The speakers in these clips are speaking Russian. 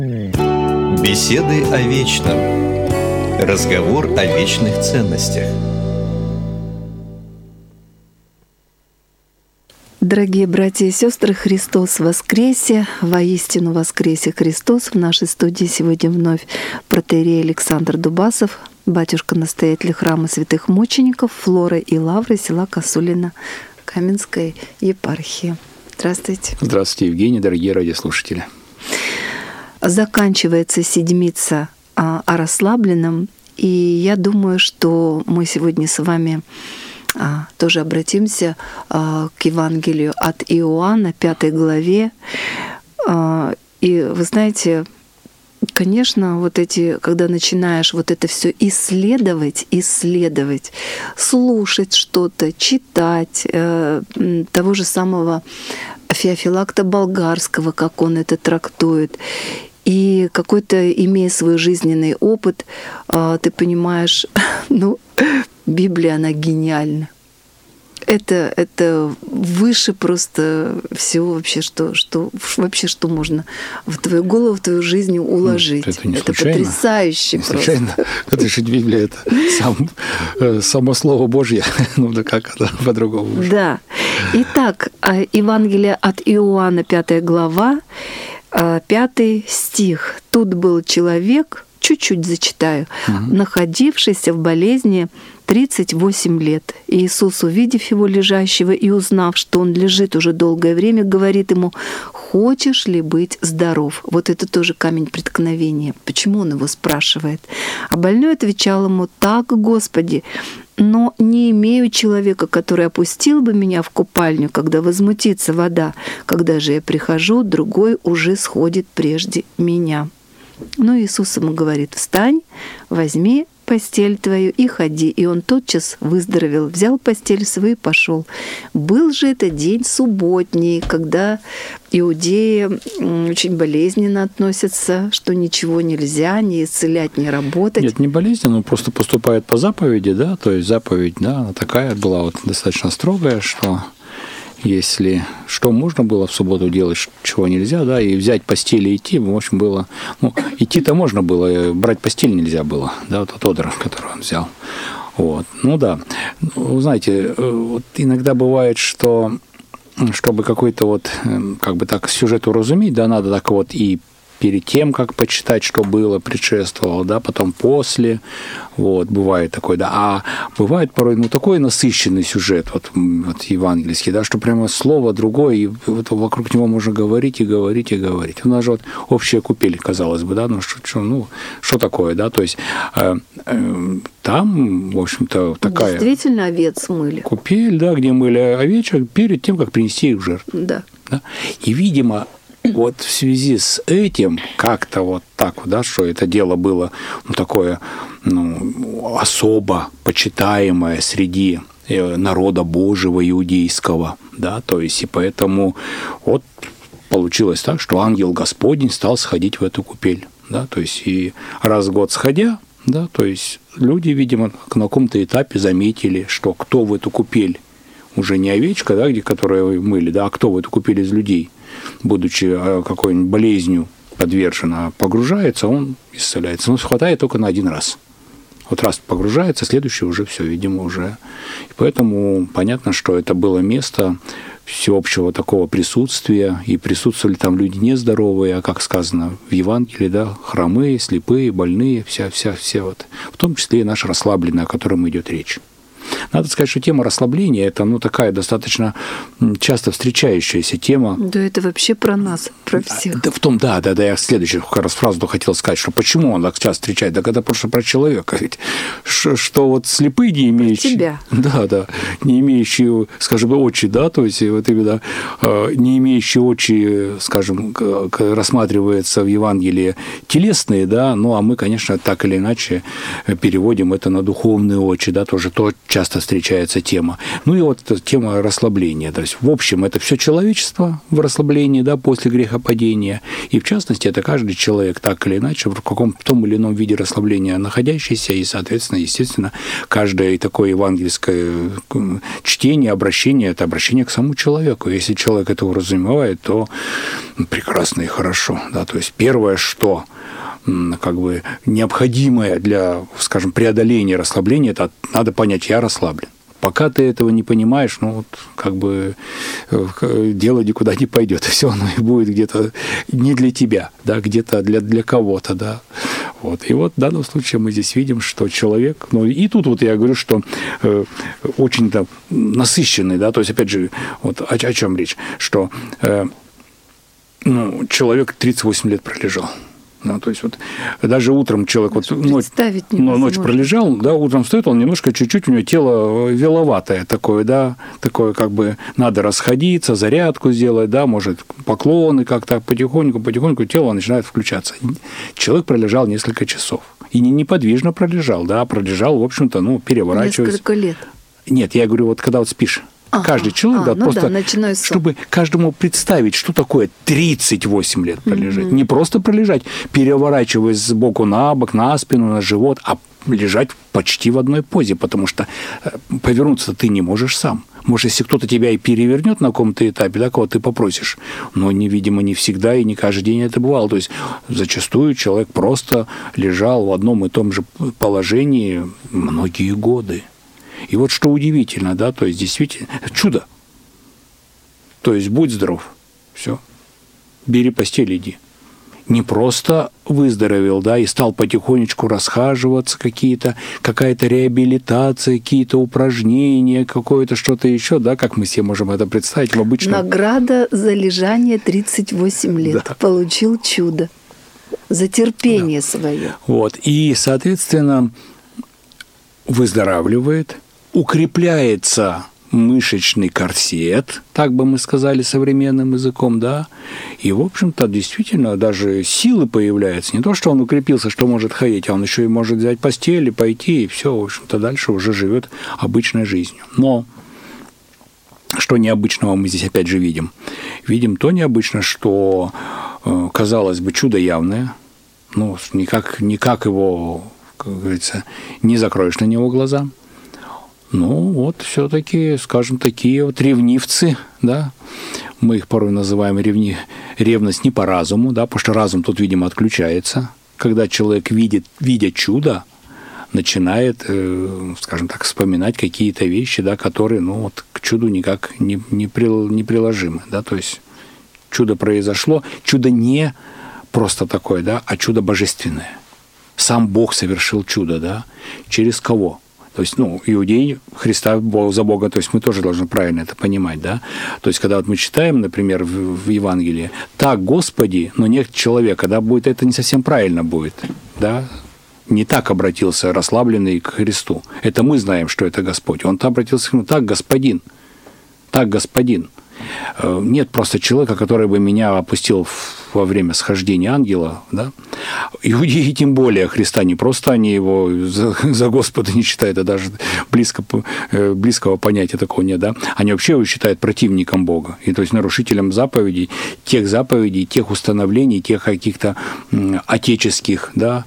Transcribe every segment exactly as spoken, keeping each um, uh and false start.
Беседы о вечном. Разговор о вечных ценностях. Дорогие братья и сестры, Христос воскресе! Воистину воскресе Христос! В нашей студии сегодня вновь протоиерей Александр Дубасов, батюшка-настоятель храма святых мучеников Флоры и Лавры села Косулино Каменской епархии. Здравствуйте. Здравствуйте, Евгений, дорогие радиослушатели. Заканчивается седмица о расслабленном, и я думаю, что мы сегодня с вами тоже обратимся к Евангелию от Иоанна, пятой главе. И вы знаете, конечно, вот эти, когда начинаешь вот это все исследовать, исследовать, слушать что-то, читать, того же самого Феофилакта Болгарского, как он это трактует, и какой-то, имея свой жизненный опыт, ты понимаешь, ну, Библия, она гениальна. Это, это выше просто всего вообще, что, что, вообще, что можно в твою голову, в твою жизнь уложить. Это, не это случайно, потрясающе не просто. Случайно. Это же Библия, это сам, само Слово Божье. Ну да как это по-другому? Да. Итак, Евангелие от Иоанна, пятая глава, пятый стих. «Тут был человек, чуть-чуть зачитаю, угу. находившийся в болезни тридцать восемь лет. Иисус, увидев его лежащего и узнав, что он лежит уже долгое время, говорит ему: «Хочешь ли быть здоров?» Вот это тоже камень преткновения. Почему он его спрашивает? А больной отвечал ему: «Так, Господи, но не имею человека, который опустил бы меня в купальню, когда возмутится вода. Когда же я прихожу, другой уже сходит прежде меня». Ну, Иисус ему говорит: «Встань, возьми постель твою и ходи». И он тотчас выздоровел, взял постель свою и пошел. Был же это день субботний, когда иудеи очень болезненно относятся, что ничего нельзя ни исцелять, ни работать. Нет, не болезненно, он просто поступает по заповеди, да, то есть заповедь, да, она такая была вот достаточно строгая, что если что можно было в субботу делать, чего нельзя, да, и взять постель и идти, в общем, было... Ну, идти-то можно было, брать постель нельзя было, да, вот тот одр, который он взял. Вот, ну да. Вы знаете, вот иногда бывает, что чтобы какой-то вот, как бы так, сюжет уразуметь, да, надо так вот и перед тем, как почитать, что было, предшествовало, да, потом после, вот, бывает такой, да, а бывает порой, ну, такой насыщенный сюжет, вот, вот евангельский, да, что прямо слово другое, и вот вокруг него можно говорить и говорить и говорить. У нас же вот общая купель, казалось бы, да, ну, что, ну, что такое, да, то есть э, э, там, в общем-то, такая... Действительно овец мыли. Купель, да, где мыли овечек перед тем, как принести их в жертву. Да. Да? И, видимо, вот в связи с этим как-то вот так вот, да, что это дело было, ну, такое, ну, особо почитаемое среди народа Божьего иудейского, да, то есть и поэтому вот получилось так, что ангел Господень стал сходить в эту купель, да, то есть и раз в год сходя, да, то есть люди, видимо, на каком-то этапе заметили, что кто в эту купель, уже не овечка, да, где, которую мыли, да, а кто в эту купель из людей, будучи какой-нибудь болезнью подвержен, погружается, он исцеляется. Но хватает только на один раз. Вот раз погружается, следующий уже все, видимо, уже. И поэтому понятно, что это было место всеобщего такого присутствия, и присутствовали там люди нездоровые, а как сказано в Евангелии, да, хромые, слепые, больные, вся, вся, все вот, в том числе и наш расслабленный, о котором идет речь. Надо сказать, что тема расслабления – это, ну, такая достаточно часто встречающаяся тема. Да, это вообще про нас, про всех. Да, в том, да, да, да, я следующую как раз фразу хотел сказать, что почему он так часто встречает, так это просто про человека, ведь, что, что вот слепые, не имеющие… Про тебя. Да, да, не имеющие, скажем, очи, да, то есть вот именно не имеющие очи, скажем, рассматривается в Евангелии телесные, да, ну, а мы, конечно, так или иначе переводим это на духовные очи, да, тоже то часто часто встречается тема. Ну и вот тема расслабления. То есть, в общем, это все человечество в расслаблении, да, после грехопадения. И, в частности, это каждый человек, так или иначе, в каком-то том или ином виде расслабления находящийся. И, соответственно, естественно, каждое такое евангельское чтение, обращение, это обращение к самому человеку. Если человек это уразумевает, то прекрасно и хорошо. Да? То есть, первое, что как бы необходимое для, скажем, преодоления расслабления, это надо понять, я расслаблен. Пока ты этого не понимаешь, ну, вот, как бы дело никуда не пойдет. Все оно и будет где-то не для тебя, да, где-то для, для кого-то, да. Вот. И вот в данном случае мы здесь видим, что человек, ну, и тут вот я говорю, что э, очень-то насыщенный, да, то есть, опять же, вот о, о чем речь, что э, ну, человек тридцать восемь лет пролежал. Ну, то есть вот даже утром человек вот ночь, ночь пролежал, да, утром встает, он немножко чуть-чуть, у него тело веловатое такое, да, такое как бы надо расходиться, зарядку сделать, да, может поклоны как-то потихоньку, потихоньку тело начинает включаться. Человек пролежал несколько часов и не неподвижно пролежал, да, пролежал, в общем-то, ну, переворачиваясь. Несколько лет. Нет, я говорю, вот когда вот спишь. Ага. Каждый человек, а, да, ну просто, да, чтобы каждому представить, что такое тридцать восемь лет пролежать. Mm-hmm. Не просто пролежать, переворачиваясь с боку на бок, на спину, на живот, а лежать почти в одной позе, потому что повернуться ты не можешь сам. Может, если кто-то тебя и перевернет на каком-то этапе, да, кого ты попросишь, но, видимо, не всегда и не каждый день это бывало. То есть зачастую человек просто лежал в одном и том же положении многие годы. И вот что удивительно, да, то есть действительно чудо. То есть будь здоров, все, бери постель, иди. Не просто выздоровел, да, и стал потихонечку расхаживаться, какие-то, какая-то реабилитация, какие-то упражнения, какое-то что-то еще, да, как мы себе можем это представить в обычном... Награда за лежание тридцать восемь лет. Да. Получил чудо за терпение, да, свое. Вот, и, соответственно, выздоравливает, укрепляется мышечный корсет, так бы мы сказали современным языком, да, и, в общем-то, действительно, даже силы появляются. Не то, что он укрепился, что может ходить, а он еще и может взять постель и пойти, и все, в общем-то, дальше уже живет обычной жизнью. Но что необычного мы здесь опять же видим? Видим то необычное, что, казалось бы, чудо явное, ну, никак, никак его, как говорится, не закроешь на него глаза. Ну, вот все-таки, скажем, такие вот ревнивцы, да, мы их порой называем ревни... ревность не по разуму, да, потому что разум тут, видимо, отключается. Когда человек видит, видя чудо, начинает, э, скажем так, вспоминать какие-то вещи, да, которые, ну, вот к чуду никак не, не, прил... не приложимы, да, то есть чудо произошло, чудо не просто такое, да, а чудо божественное. Сам Бог совершил чудо, да, через кого? То есть, ну, иудей Христа за Бога, то есть мы тоже должны правильно это понимать, да. То есть, когда вот мы читаем, например, в, в Евангелии, так, Господи, но нет человека, да, будет это не совсем правильно будет, да. Не так обратился расслабленный к Христу. Это мы знаем, что это Господь. Он так обратился к нему, так, Господин, так, Господин. Нет просто человека, который бы меня опустил во время схождения ангела, да? Иудеи тем более Христа не просто они его за, за Господа не считают, а даже близко, близкого понятия такого нет, да? Они вообще его считают противником Бога, и то есть нарушителем заповедей, тех заповедей, тех установлений, тех каких-то отеческих, да,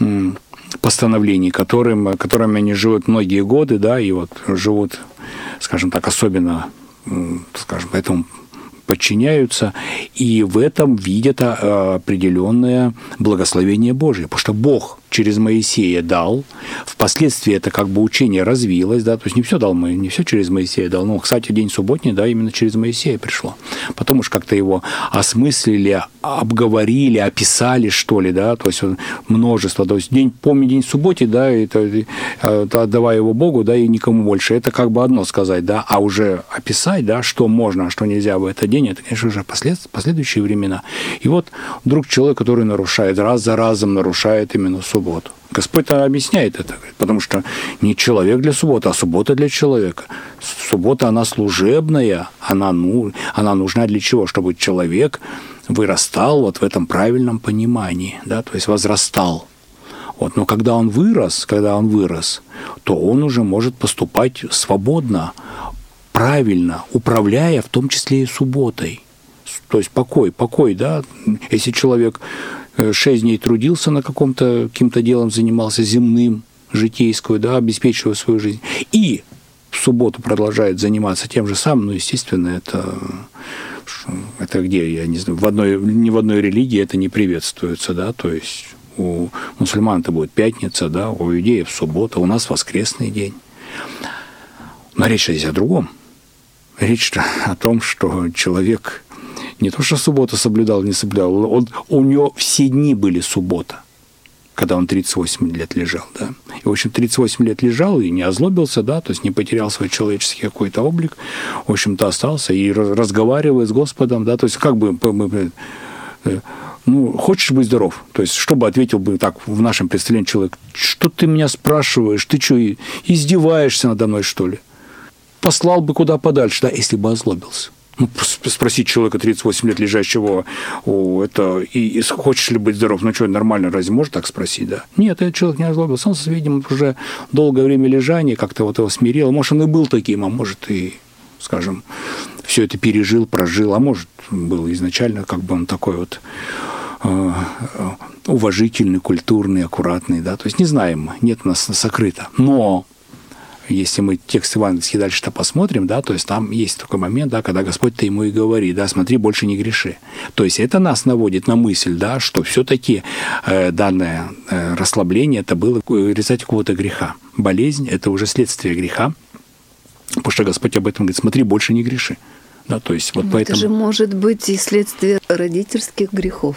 постановлений, которым, которыми они живут многие годы, да, и вот живут, скажем так, особенно, скажем, поэтому подчиняются, и в этом видят определенное благословение Божие, потому что Бог через Моисея дал, впоследствии это как бы учение развилось, да, то есть не все дал, не все через Моисея дал, но, кстати, день субботний, да, именно через Моисея пришло. Потом уж как-то его осмыслили, обговорили, описали, что ли, да, то есть множество, то есть день, помни день субботний, да, это, отдавай его Богу, да, и никому больше, это как бы одно сказать, да, а уже описать, да, что можно, а что нельзя в этот день, это, конечно, уже послед, последующие времена. И вот вдруг человек, который нарушает, раз за разом нарушает именно субботу. Субботу. Господь объясняет это, потому что не человек для субботы, а суббота для человека. Суббота, она служебная, она, ну, она нужна для чего? Чтобы человек вырастал вот в этом правильном понимании, да, то есть возрастал. Вот. Но когда он вырос, когда он вырос, то он уже может поступать свободно, правильно, управляя в том числе и субботой. То есть покой, покой, да. Если человек шесть дней трудился на каком-то, каким-то делом занимался земным, житейскую, да, обеспечивая свою жизнь, и в субботу продолжает заниматься тем же самым, ну, естественно, это, это где, я не знаю, в одной, ни в одной религии это не приветствуется, да, то есть у мусульман это будет пятница, да, у иудеев суббота, у нас воскресный день. Но речь здесь о другом. Речь о том, что человек не то что субботу соблюдал, не соблюдал, он, у него все дни были суббота, когда он тридцать восемь лет лежал, да. И, в общем, тридцать восемь лет лежал и не озлобился, да, то есть не потерял свой человеческий какой-то облик, в общем-то, остался и разговаривает с Господом, да, то есть как бы, ну, хочешь быть здоров, то есть что бы ответил бы так в нашем представлении человек, что ты меня спрашиваешь, ты что, издеваешься надо мной, что ли? Послал бы куда подальше, да, если бы озлобился. Ну, спросить человека тридцать восемь лет лежащего, о, это, и, и хочешь ли быть здоров, ну что, нормально, разве может так спросить, да? Нет, этот человек не озлобился, он, видимо, уже долгое время лежания как-то вот его смирил, может, он и был таким, а может, и, скажем, все это пережил, прожил, а может, был изначально как бы он такой вот э, уважительный, культурный, аккуратный, да, то есть не знаем, нет у нас сокрыто, но если мы текст евангельский дальше-то посмотрим, да, то есть там есть такой момент, да, когда Господь-то ему и говорит, да, смотри, больше не греши. То есть это нас наводит на мысль, да, что все-таки э, данное э, расслабление это было результат какого-то греха. Болезнь – это уже следствие греха, потому что Господь об этом говорит, смотри, больше не греши. Да, то есть вот это поэтому... же может быть и следствие родительских грехов.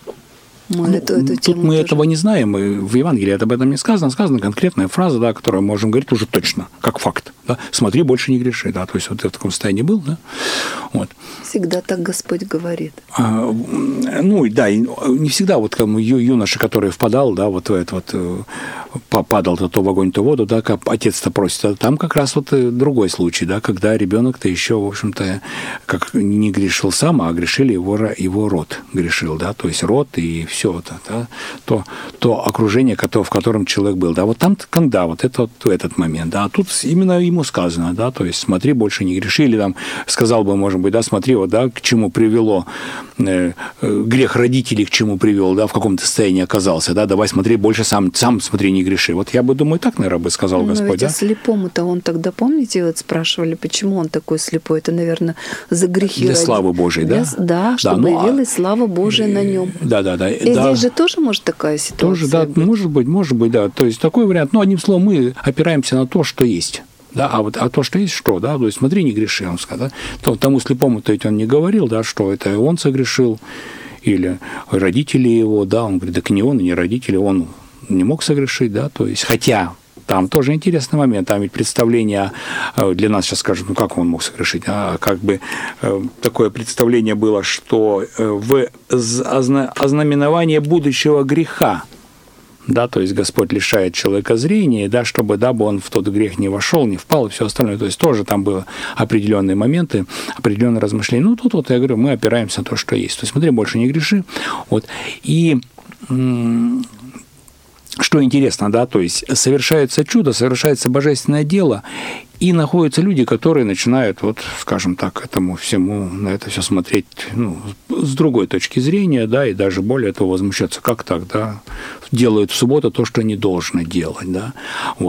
Мы ну, эту, эту тут мы тоже... этого не знаем, и в Евангелии об этом не сказано. Сказана конкретная фраза, да, которую мы можем говорить уже точно, как факт. Да? Смотри, больше не греши. Да? То есть вот я в таком состоянии был. Да? Вот. Всегда так Господь говорит. А, ну, да, не всегда. Вот как ю, юноша, который впадал, да, вот в это вот, попадал то, то в огонь, то в воду, да, как отец-то просит. А там как раз вот другой случай, да, когда ребенок-то еще, в общем-то, как не грешил сам, а грешили его, его род грешил, да, то есть род и все это, да, то, то окружение, в котором человек был. Да, вот там, да, вот это вот этот момент, да, а тут именно ему сказано, да, то есть смотри, больше не греши, или там сказал бы, может быть, да, смотри, вот, да, к чему привело, э, грех родителей к чему привел, да, в каком-то состоянии оказался, да, давай смотри, больше сам, сам смотри, не греши. Вот я бы, думаю, так, наверное, бы сказал Но Господь, ведь да? А слепому-то он тогда, помните, вот спрашивали, почему он такой слепой? Это, наверное, за грехи. Для ради... славы Божией, да? Для... Да, чтобы да, ну, явилась слава Божия на нем. Да, да, да. И да. здесь же тоже может такая ситуация Тоже, да, быть? может быть, может быть, да. То есть такой вариант. Но одним словом, мы опираемся на то, что есть. Да, а вот а то, что есть, что, да, то есть смотри, не греши, он сказал, да? То, тому слепому-то ведь он не говорил, да, что это он согрешил, или родители его, да, он говорит, так не он, и не родители, он не мог согрешить, да, то есть, хотя там тоже интересный момент, там ведь представление для нас сейчас скажут, ну как он мог согрешить, а как бы такое представление было, что в ознаменование будущего греха, да, то есть Господь лишает человека зрения, да, чтобы, дабы он в тот грех не вошел, не впал и все остальное. То есть тоже там были определенные моменты, определенные размышления. Ну, тут вот я говорю, мы опираемся на то, что есть. То есть смотри, больше не греши. Вот. И что интересно, да, то есть совершается чудо, совершается божественное дело, и находятся люди, которые начинают, вот, скажем так, этому всему, на это все смотреть, ну, с другой точки зрения, да, и даже более того возмущаться, как так, да, делают в субботу то, что не должно делать, да. Вот.